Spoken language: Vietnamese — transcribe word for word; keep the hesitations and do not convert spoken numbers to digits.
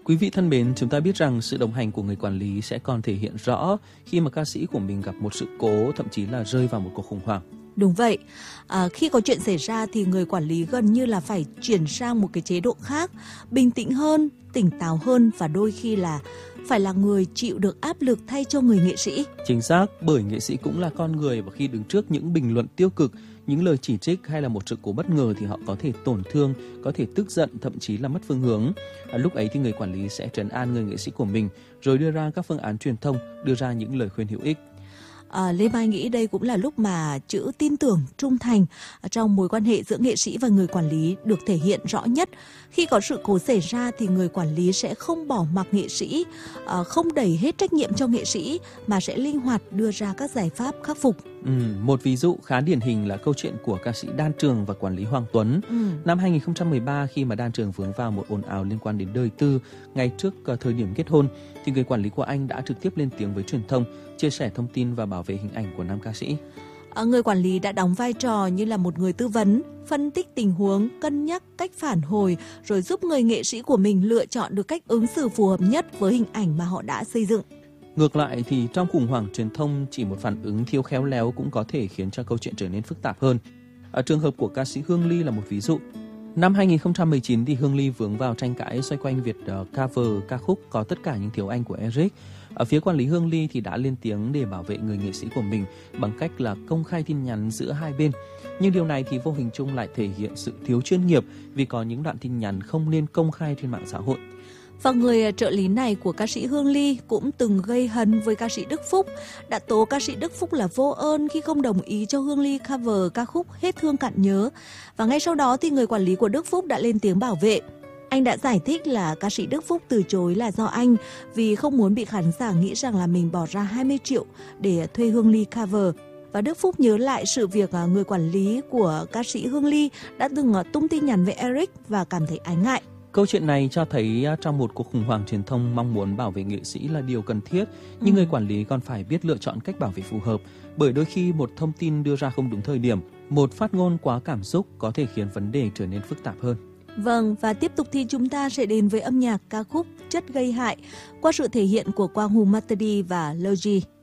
Quý vị thân mến, chúng ta biết rằng sự đồng hành của người quản lý sẽ còn thể hiện rõ khi mà ca sĩ của mình gặp một sự cố, thậm chí là rơi vào một cuộc khủng hoảng. Đúng vậy, à, khi có chuyện xảy ra thì người quản lý gần như là phải chuyển sang một cái chế độ khác, bình tĩnh hơn, tỉnh táo hơn và đôi khi là phải là người chịu được áp lực thay cho người nghệ sĩ. Chính xác, bởi nghệ sĩ cũng là con người và khi đứng trước những bình luận tiêu cực, những lời chỉ trích hay là một sự cố bất ngờ thì họ có thể tổn thương, có thể tức giận, thậm chí là mất phương hướng. À, lúc ấy thì người quản lý sẽ trấn an người nghệ sĩ của mình, rồi đưa ra các phương án truyền thông, đưa ra những lời khuyên hữu ích. À, Lê Mai nghĩ đây cũng là lúc mà chữ tin tưởng, trung thành trong mối quan hệ giữa nghệ sĩ và người quản lý được thể hiện rõ nhất. Khi có sự cố xảy ra thì người quản lý sẽ không bỏ mặc nghệ sĩ, à, không đẩy hết trách nhiệm cho nghệ sĩ mà sẽ linh hoạt đưa ra các giải pháp khắc phục. Ừ, một ví dụ khá điển hình là câu chuyện của ca sĩ Đan Trường và quản lý Hoàng Tuấn. Ừ. Năm hai không một ba, khi mà Đan Trường vướng vào một ồn ào liên quan đến đời tư ngay trước uh, thời điểm kết hôn, thì người quản lý của anh đã trực tiếp lên tiếng với truyền thông, chia sẻ thông tin và bảo vệ hình ảnh của nam ca sĩ. À, người quản lý đã đóng vai trò như là một người tư vấn, phân tích tình huống, cân nhắc cách phản hồi, rồi giúp người nghệ sĩ của mình lựa chọn được cách ứng xử phù hợp nhất với hình ảnh mà họ đã xây dựng. Ngược lại thì trong khủng hoảng truyền thông, chỉ một phản ứng thiếu khéo léo cũng có thể khiến cho câu chuyện trở nên phức tạp hơn. Ở trường hợp của ca sĩ Hương Ly là một ví dụ. Năm hai không một chín thì Hương Ly vướng vào tranh cãi xoay quanh việc uh, cover ca khúc Có Tất Cả Những Thiếu Anh của Eric. Ở phía quản lý Hương Ly thì đã lên tiếng để bảo vệ người nghệ sĩ của mình bằng cách là công khai tin nhắn giữa hai bên. Nhưng điều này thì vô hình chung lại thể hiện sự thiếu chuyên nghiệp vì có những đoạn tin nhắn không nên công khai trên mạng xã hội. Và người trợ lý này của ca sĩ Hương Ly cũng từng gây hấn với ca sĩ Đức Phúc, đã tố ca sĩ Đức Phúc là vô ơn khi không đồng ý cho Hương Ly cover ca khúc Hết Thương Cạn Nhớ. Và ngay sau đó thì người quản lý của Đức Phúc đã lên tiếng bảo vệ. Anh đã giải thích là ca sĩ Đức Phúc từ chối là do anh vì không muốn bị khán giả nghĩ rằng là mình bỏ ra hai mươi triệu để thuê Hương Ly cover. Và Đức Phúc nhớ lại sự việc người quản lý của ca sĩ Hương Ly đã từng tung tin nhắn với Eric và cảm thấy ái ngại. Câu chuyện này cho thấy trong một cuộc khủng hoảng truyền thông, mong muốn bảo vệ nghệ sĩ là điều cần thiết, nhưng ừ. người quản lý còn phải biết lựa chọn cách bảo vệ phù hợp, bởi đôi khi một thông tin đưa ra không đúng thời điểm, một phát ngôn quá cảm xúc có thể khiến vấn đề trở nên phức tạp hơn. Vâng, và tiếp tục thì chúng ta sẽ đến với âm nhạc ca khúc Chất Gây Hại qua sự thể hiện của Quang Hùng Matteri và Logi.